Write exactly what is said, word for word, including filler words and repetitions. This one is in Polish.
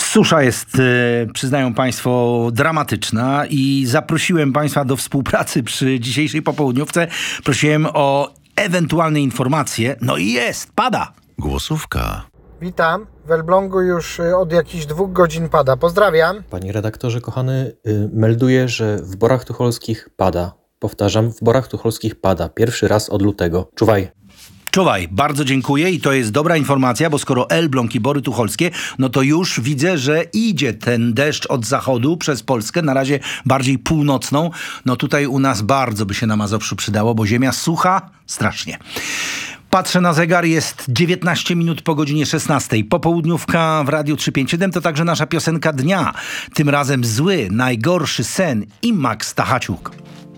Susza jest, przyznają Państwo, dramatyczna i zaprosiłem Państwa do współpracy przy dzisiejszej popołudniówce. Prosiłem o ewentualne informacje. No i jest, pada. Głosówka. Witam. W Elblągu już od jakichś dwóch godzin pada. Pozdrawiam. Panie redaktorze kochany, yy, melduję, że w Borach Tucholskich pada. Powtarzam, w Borach Tucholskich pada. Pierwszy raz od lutego. Czuwaj. Czuwaj, bardzo dziękuję i to jest dobra informacja, bo skoro Elbląg i Bory Tucholskie, no to już widzę, że idzie ten deszcz od zachodu przez Polskę, na razie bardziej północną. No tutaj u nas bardzo by się na Mazowszu przydało, bo ziemia sucha strasznie. Patrzę na zegar, jest dziewiętnaście minut po godzinie szesnastej. Popołudniówka w Radiu trzysta pięćdziesiąt siedem to także nasza piosenka dnia. Tym razem Zły, najgorszy sen i Max Tachaciuk.